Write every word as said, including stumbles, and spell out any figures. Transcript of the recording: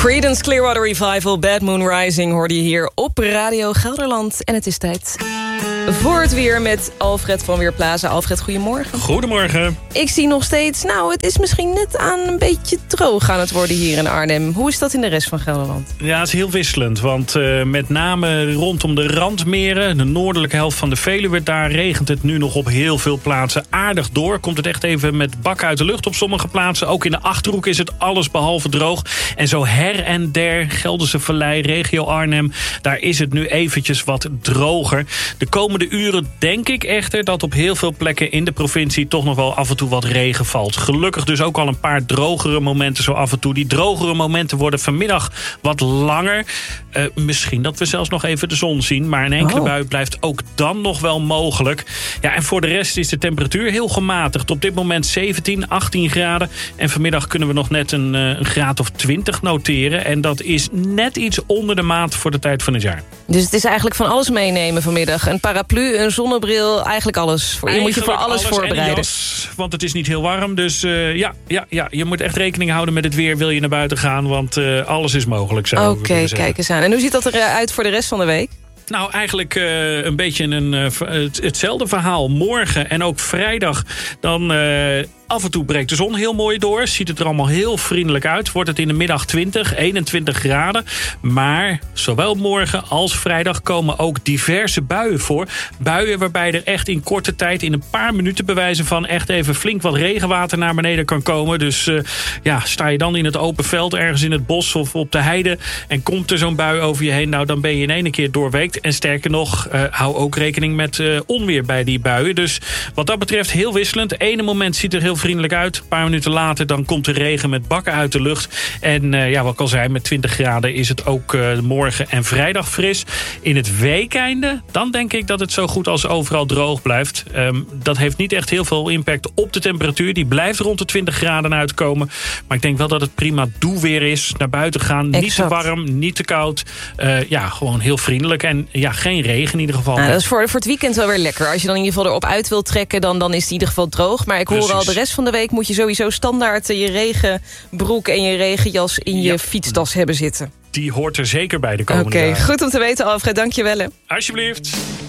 Creedence Clearwater Revival, Bad Moon Rising hoorde je hier op Radio Gelderland. En het is tijd voor het weer met Alfred van Weerplaza. Alfred, goedemorgen. Goedemorgen. Ik zie nog steeds, nou, het is misschien net aan een beetje droog aan het worden hier in Arnhem. Hoe is dat in de rest van Gelderland? Ja, het is heel wisselend, want uh, met name rondom de randmeren, de noordelijke helft van de Veluwe, daar regent het nu nog op heel veel plaatsen aardig door. Komt het echt even met bak uit de lucht op sommige plaatsen. Ook in de Achterhoek is het alles behalve droog. En zo her en der, Gelderse Vallei, regio Arnhem, daar is het nu eventjes wat droger. De komende uren denk ik echter dat op heel veel plekken in de provincie toch nog wel af en toe wat regen valt. Gelukkig dus ook al een paar drogere momenten zo af en toe. Die drogere momenten worden vanmiddag wat langer. Uh, misschien dat we zelfs nog even de zon zien, maar een enkele oh. bui blijft ook dan nog wel mogelijk. Ja, en voor de rest is de temperatuur heel gematigd. Op dit moment zeventien, achttien graden. En vanmiddag kunnen we nog net een, een graad of twintig noteren. En dat is net iets onder de maat voor de tijd van het jaar. Dus het is eigenlijk van alles meenemen vanmiddag. Een paraplu, een zonnebril, eigenlijk alles. Je moet je voor alles, alles voorbereiden. Jas, want het is niet heel warm. Dus uh, ja, ja, ja, je moet echt rekening houden met het weer. Wil je naar buiten gaan, want uh, alles is mogelijk. Oké, okay, kijk eens aan. En hoe ziet dat eruit voor de rest van de week? Nou, eigenlijk uh, een beetje een, uh, hetzelfde verhaal. Morgen en ook vrijdag dan Uh, af en toe breekt de zon heel mooi door. Ziet het er allemaal heel vriendelijk uit. Wordt het in de middag twintig, eenentwintig graden. Maar zowel morgen als vrijdag komen ook diverse buien voor. Buien waarbij er echt in korte tijd, in een paar minuten bewijzen van echt even flink wat regenwater naar beneden kan komen. Dus uh, ja, sta je dan in het open veld, ergens in het bos of op de heide en komt er zo'n bui over je heen, nou dan ben je in één keer doorweekt. En sterker nog, uh, hou ook rekening met uh, onweer bij die buien. Dus wat dat betreft heel wisselend. Ene moment ziet er heel vriendelijk uit. Een paar minuten later dan komt de regen met bakken uit de lucht. En uh, ja, wat ik al zei, met twintig graden is het ook uh, morgen en vrijdag fris. In het weekeinde, dan denk ik dat het zo goed als overal droog blijft. Um, dat heeft niet echt heel veel impact op de temperatuur. Die blijft rond de twintig graden uitkomen. Maar ik denk wel dat het prima doeweer is. Naar buiten gaan, exact. Niet te warm, niet te koud. Uh, ja, gewoon heel vriendelijk. En ja, geen regen in ieder geval. Nou, dat is voor, voor het weekend wel weer lekker. Als je dan in ieder geval erop uit wilt trekken, dan, dan is het in ieder geval droog. Maar ik hoor Precies. al de rest van de week moet je sowieso standaard je regenbroek en je regenjas in je ja. fietstas hebben zitten. Die hoort er zeker bij de komende Oké, dagen. goed om te weten, Alfred. Dank je wel. Alsjeblieft.